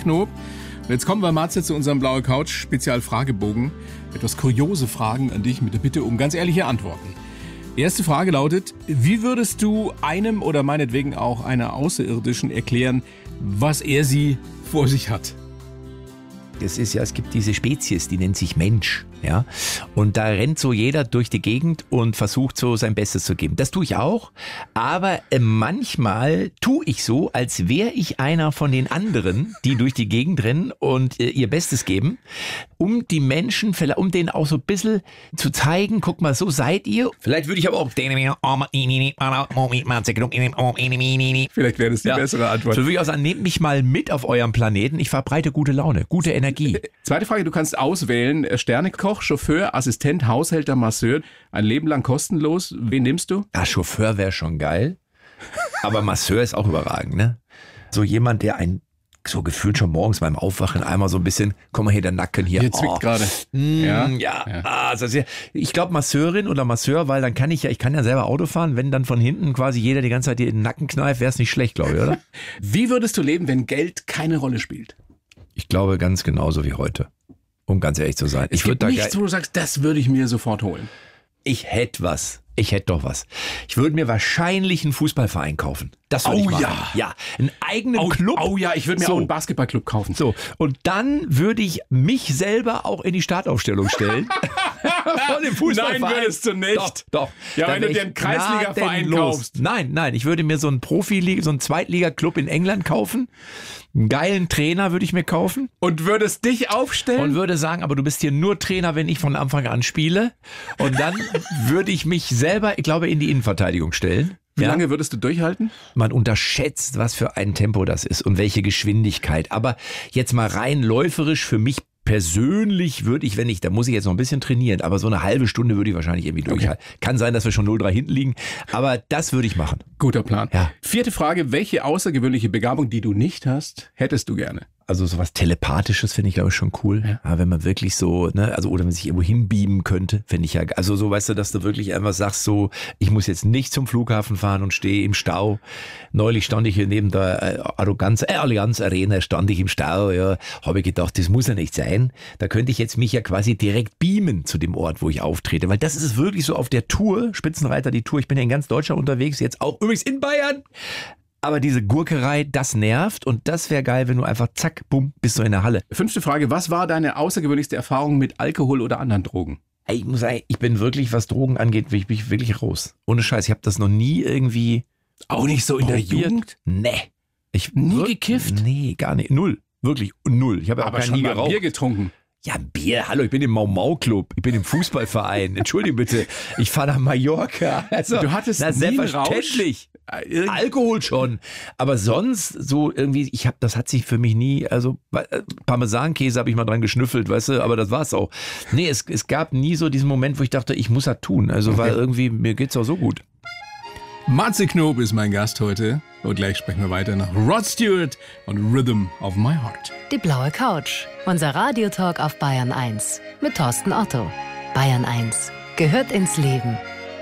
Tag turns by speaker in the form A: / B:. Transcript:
A: Knob. Und jetzt kommen wir, Matze, zu unserem Blaue Couch Spezialfragebogen. Etwas kuriose Fragen an dich mit der Bitte um ganz ehrliche Antworten. Erste Frage lautet: Wie würdest du einem oder meinetwegen auch einer Außerirdischen erklären, was sie vor sich hat?
B: Es gibt diese Spezies, die nennt sich Mensch, ja. Und da rennt so jeder durch die Gegend und versucht so sein Bestes zu geben. Das tue ich auch, aber manchmal tue ich so, als wäre ich einer von den anderen, die durch die Gegend rennen und ihr Bestes geben, um die Menschen, um denen auch so ein bisschen zu zeigen, guck mal, so seid ihr. Vielleicht würde ich aber auch... Vielleicht
A: wäre das die bessere Antwort.
B: So würde ich auch sagen, nehmt mich mal mit auf eurem Planeten, ich verbreite gute Laune, gute Energie.
A: Zweite Frage, du kannst auswählen: Sternekoch, Chauffeur, Assistent, Haushälter, Masseur, ein Leben lang kostenlos. Wen nimmst du?
B: Ja, Chauffeur wäre schon geil, aber Masseur ist auch überragend, ne? So jemand, der einen so gefühlt schon morgens beim Aufwachen einmal so ein bisschen, komm mal hier, der Nacken hier.
A: Hier zwickt gerade.
B: Ich glaube Masseurin oder Masseur, weil dann kann ich kann ja selber Auto fahren, wenn dann von hinten quasi jeder die ganze Zeit dir in den Nacken kneift, wäre es nicht schlecht, glaube ich, oder?
A: Wie würdest du leben, wenn Geld keine Rolle spielt?
B: Ich glaube ganz genauso wie heute, um ganz ehrlich zu sein.
A: Es gibt nichts, wo du sagst, das würde ich mir sofort holen.
B: Ich hätte doch was. Ich würde mir wahrscheinlich einen Fußballverein kaufen. Das würde ich machen. Ja, einen eigenen Club.
A: Oh ja, ich würde mir auch einen Basketballclub kaufen.
B: So, und dann würde ich mich selber auch in die Startaufstellung stellen. Von dem Fußballverein.
A: Nein, würdest du nicht.
B: Doch.
A: Ja, wenn du dir einen Kreisliga-Verein kaufst.
B: Nein, ich würde mir so einen so einen Zweitliga-Club in England kaufen. Einen geilen Trainer würde ich mir kaufen.
A: Und würdest dich aufstellen?
B: Und würde sagen, aber du bist hier nur Trainer, wenn ich von Anfang an spiele. Und dann würde ich mich selber, ich glaube, in die Innenverteidigung stellen.
A: Wie lange würdest du durchhalten?
B: Man unterschätzt, was für ein Tempo das ist und welche Geschwindigkeit. Aber jetzt mal rein läuferisch für mich persönlich da muss ich jetzt noch ein bisschen trainieren, aber so eine halbe Stunde würde ich wahrscheinlich irgendwie durchhalten. Okay. Kann sein, dass wir schon 0-3 hinten liegen, aber das würde ich machen.
A: Guter Plan.
B: Ja.
A: Vierte Frage: Welche außergewöhnliche Begabung, die du nicht hast, hättest du gerne?
B: Also sowas Telepathisches finde ich, glaube ich, schon cool. Ja, wenn man wirklich so, oder wenn man sich irgendwo hinbeamen könnte, finde ich ja, also so, weißt du, dass du wirklich einfach sagst so, ich muss jetzt nicht zum Flughafen fahren und stehe im Stau. Neulich stand ich hier neben der Allianz Arena, stand ich im Stau, habe ich gedacht, das muss ja nicht sein. Da könnte ich jetzt mich ja quasi direkt beamen zu dem Ort, wo ich auftrete, weil das ist wirklich so auf der Tour, Spitzenreiter die Tour, ich bin ja in ganz Deutschland unterwegs, jetzt auch übrigens in Bayern. Aber diese Gurkerei, das nervt und das wäre geil, wenn du einfach zack, bumm, bist du in der Halle.
A: Fünfte Frage: Was war deine außergewöhnlichste Erfahrung mit Alkohol oder anderen Drogen?
B: Ich muss sagen, ich bin wirklich, was Drogen angeht, bin ich wirklich raus. Ohne Scheiß, ich habe das noch nie irgendwie...
A: Auch nicht so in
B: probiert.
A: Der Jugend?
B: Nee.
A: Nie gekifft?
B: Nee, gar nicht. Null. Wirklich null. Ich habe
A: aber schon mal Bier getrunken.
B: Ja, Bier, hallo, ich bin im Mau-Mau-Club, ich bin im Fußballverein, entschuldige bitte, ich fahre nach Mallorca. Also,
A: du hattest nie
B: selbstverständlich. Alkohol schon, aber sonst so irgendwie, das hat sich für mich nie, also Parmesankäse habe ich mal dran geschnüffelt, weißt du, aber das war's auch. Nee, es gab nie so diesen Moment, wo ich dachte, ich muss das tun, also weil irgendwie, mir geht's auch so gut.
A: Matze Knob ist mein Gast heute und gleich sprechen wir weiter nach Rod Stewart und Rhythm of My Heart.
C: Die Blaue Couch, unser Radiotalk auf Bayern 1 mit Thorsten Otto. Bayern 1 gehört ins Leben.